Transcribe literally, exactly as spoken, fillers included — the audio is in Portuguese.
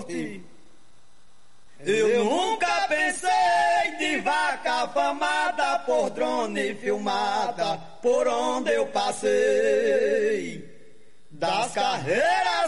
morte. Eu nunca pensei de vaca famada por drone filmada por onde eu passei. Das carreiras